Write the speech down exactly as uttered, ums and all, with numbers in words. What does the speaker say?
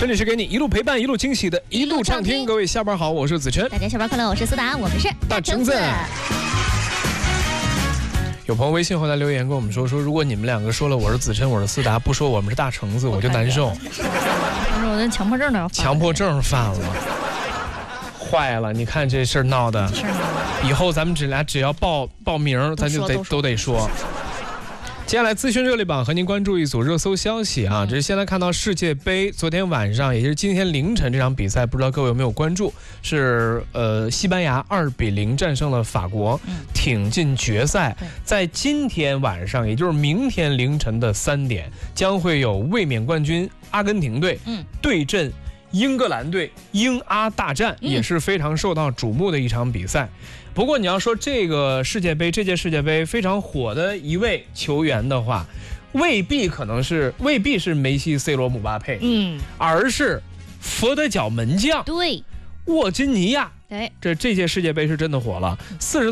这里是给你一路陪伴、一路惊喜的一路畅听。各位下班好，我是子琛。 大家下班快乐，我是思达，我们是大橙子。有朋友微信后来留言跟我们说，说如果你们两个说了我是子琛，我是思达，不说我们是大橙子，我就难受。 我的强迫症都要强迫症犯了，坏了！你看这事儿闹的，以后咱们只俩只要报报名，咱就得都得说。接下来资讯热力榜和您关注一组热搜消息啊，这是先来看到世界杯，昨天晚上也就是今天凌晨这场比赛，不知道各位有没有关注？是呃西班牙二比零战胜了法国，挺进决赛。在今天晚上，也就是明天凌晨的三点，将会有卫冕冠军阿根廷队对阵英格兰队，英阿大战也是非常受到瞩目的一场比赛。不过你要说这个世界杯，这届世界杯非常火的一位球员的话，未必可能是未必是梅西、C 罗、姆巴佩，嗯，而是佛得角门将， 对， 沃金尼亚。 对， 这这届世界杯是真的火了，四十